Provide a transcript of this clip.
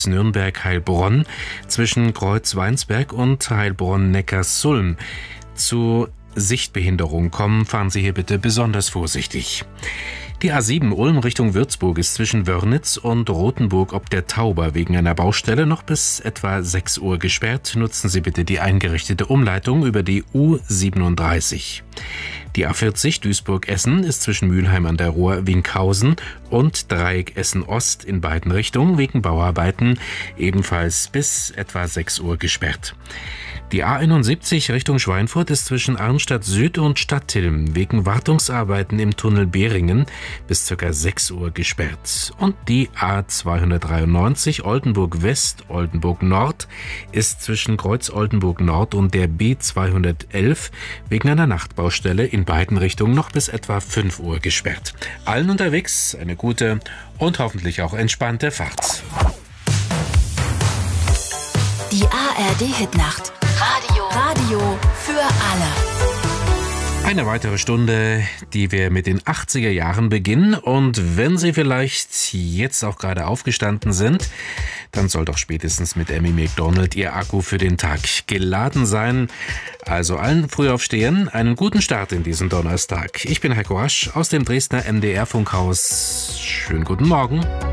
Nürnberg-Heilbronn zwischen Kreuz-Weinsberg und Heilbronn-Neckarsulm zu Sichtbehinderung kommen, fahren Sie hier bitte besonders vorsichtig. Die A7 Ulm Richtung Würzburg ist zwischen Wörnitz und Rothenburg ob der Tauber wegen einer Baustelle noch bis etwa 6 Uhr gesperrt. Nutzen Sie bitte die eingerichtete Umleitung über die U37. Die A40 Duisburg-Essen ist zwischen Mülheim an der Ruhr Winkhausen und Dreieck Essen-Ost in beiden Richtungen wegen Bauarbeiten ebenfalls bis etwa 6 Uhr gesperrt. Die A71 Richtung Schweinfurt ist zwischen Arnstadt Süd und Stadtilm wegen Wartungsarbeiten im Tunnel Behringen bis ca. 6 Uhr gesperrt. Und die A293 Oldenburg West, Oldenburg Nord ist zwischen Kreuz Oldenburg Nord und der B211 wegen einer Nachtbaustelle in beiden Richtungen noch bis etwa 5 Uhr gesperrt. Allen unterwegs eine gute und hoffentlich auch entspannte Fahrt. Die ARD-Hitnacht. Radio für alle. Eine weitere Stunde, die wir mit den 80er Jahren beginnen. Und wenn Sie vielleicht jetzt auch gerade aufgestanden sind, dann soll doch spätestens mit Amy Macdonald Ihr Akku für den Tag geladen sein. Also allen Frühaufstehern einen guten Start in diesen Donnerstag. Ich bin Heiko Rasch aus dem Dresdner MDR-Funkhaus. Schönen guten Morgen.